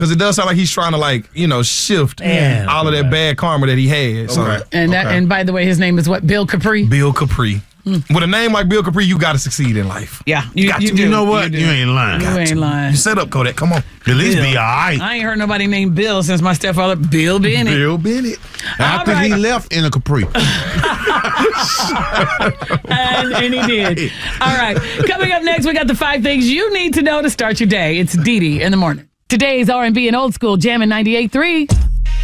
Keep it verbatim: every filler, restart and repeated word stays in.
Because it does sound like he's trying to, like, you know, shift Man. all of that bad karma that he had. So. Okay. And that, Okay. and by the way, his name is what? Bill Capri? Bill Capri. Mm. With a name like Bill Capri, you got to succeed in life. Yeah, you, got you to. do. You know what? You, You, ain't lying. You ain't to. lying. You set up, Kodak. Come on. At least be all right. I ain't heard nobody named Bill since my stepfather, Bill Bennett. Bill Bennett. After right. he left in a Capri. and, and he did. All right. Coming up next, we got the five things you need to know to start your day. It's Dee Dee in the morning. Today's R and B and old school jamming ninety-eight point three.